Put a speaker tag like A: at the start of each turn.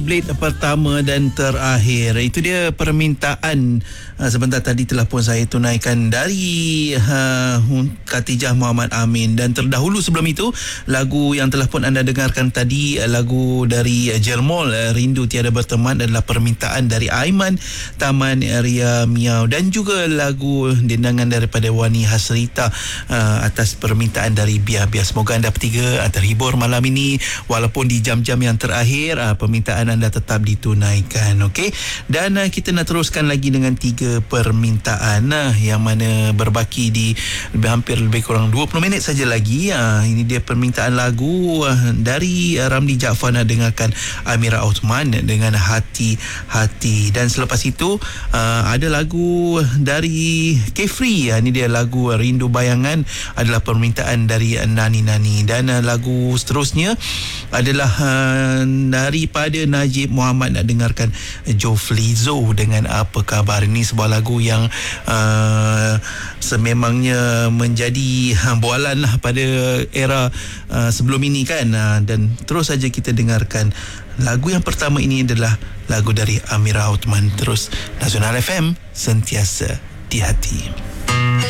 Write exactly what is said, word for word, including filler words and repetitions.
A: Blade pertama dan terakhir. Itu dia permintaan uh, sebentar tadi telah pun saya tunaikan dari uh, Khatijah Muhammad Amin. Dan terdahulu sebelum itu, lagu yang telah pun anda dengarkan tadi, uh, lagu dari uh, Jelmol, uh, Rindu Tiada Berteman, adalah permintaan dari Aiman Taman Ria Miau. Dan juga lagu dendangan daripada Wani Hasrita uh, atas permintaan dari Bia Bia. Semoga anda bertiga uh, terhibur malam ini, walaupun di jam-jam yang terakhir uh, permintaan anda tetap ditunaikan. Okey, dan uh, kita nak teruskan lagi dengan tiga permintaan uh, yang mana berbaki di lebih, hampir lebih kurang dua puluh minit saja lagi. Uh, ini dia permintaan lagu uh, dari uh, Ramli Jaafar. Nak dengarkan Amira Osman dengan Hati-Hati. Dan selepas itu uh, ada lagu dari Kefri. Uh, ini dia lagu Rindu Bayangan, adalah permintaan dari uh, Nani Nani. Dan uh, lagu seterusnya adalah uh, daripada Najib Muhammad. Nak dengarkan Joflizo dengan Apa Khabar. Ini sebuah lagu yang uh, sememangnya menjadi bualan lah pada era uh, sebelum ini kan. Uh, dan terus saja kita dengarkan lagu yang pertama. Ini adalah lagu dari Amira Uthman. Terus Nasional F M, sentiasa di hati.